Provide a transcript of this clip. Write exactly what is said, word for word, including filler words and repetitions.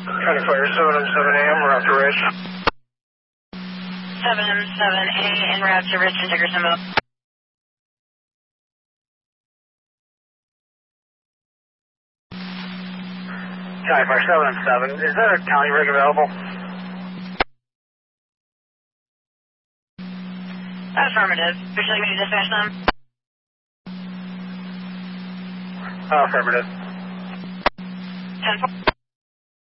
County Fire seven M seven A M, route to Ridge. seven M seven A en route to Ridge and Dickerson Mill. County Fire seven M seven, is there a county rig available? Affirmative. Would you like me to dispatch them? Uh, affirmative. ten four.